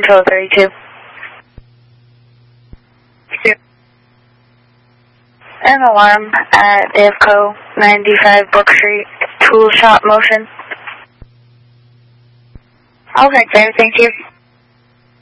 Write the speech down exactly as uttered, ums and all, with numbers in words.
Control thirty-two. An alarm at AFCO ninety-five Brook Street, tool shop motion. Okay, sir, thank you.